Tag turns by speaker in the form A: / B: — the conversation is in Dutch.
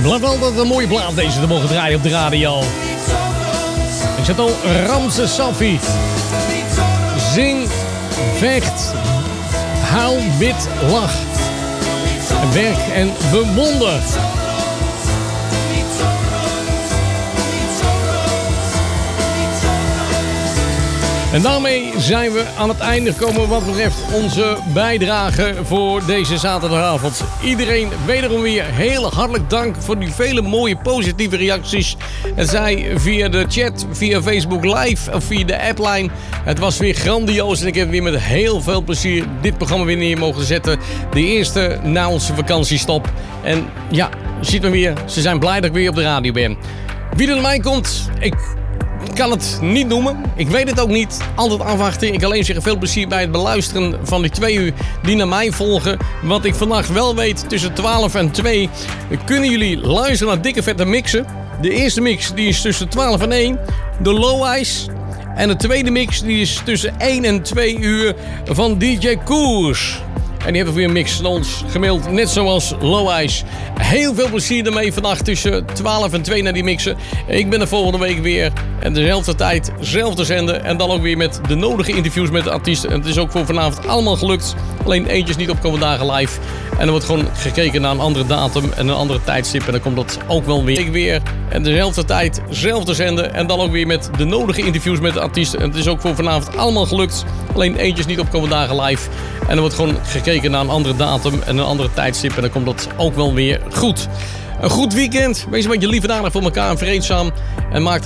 A: Blijft altijd een mooie plaat deze te mogen draaien op de radio. Ik zet al Ramses Safi. Zing, vecht, huil, bid, lach. Werk en bewonder. En daarmee zijn we aan het einde gekomen wat betreft onze bijdrage voor deze zaterdagavond. Iedereen wederom weer heel hartelijk dank voor die vele mooie positieve reacties. Het zij via de chat, via Facebook Live of via de appline. Het was weer grandioos en ik heb weer met heel veel plezier dit programma weer neer mogen zetten. De eerste na onze vakantiestop. En ja, ziet me weer. Ze zijn blij dat ik weer op de radio ben. Wie er naar mij komt, ik kan het niet noemen. Ik weet het ook niet. Altijd afwachten. Ik kan alleen zeggen veel plezier bij het beluisteren van die 2 uur die naar mij volgen. Wat ik vannacht wel weet, tussen 12 en 2 kunnen jullie luisteren naar dikke vette mixen. De eerste mix die is tussen 12 en 1. De Low Ice. En de tweede mix die is tussen 1 en 2 uur van DJ Koers. En die hebben weer een mix naar ons gemaild, net zoals Low Ice. Heel veel plezier ermee vannacht tussen 12 en 2 naar die mixen. Ik ben er volgende week weer. En dezelfde tijd, zelfde zender. En dan ook weer met de nodige interviews met de artiesten. En het is ook voor vanavond allemaal gelukt. Alleen eentjes niet opkomen dagen live. En er wordt gewoon gekeken naar een andere datum en een andere tijdstip. En dan komt dat ook wel weer. En dezelfde tijd, zelfde zender. En dan ook weer met de nodige interviews met de artiesten. En het is ook voor vanavond allemaal gelukt. Alleen eentjes niet opkomen dagen live. En er wordt gewoon gekeken naar een andere datum en een andere tijdstip. En dan komt dat ook wel weer goed. Een goed weekend. Wees een beetje lief en aardig voor elkaar en vreedzaam. En maak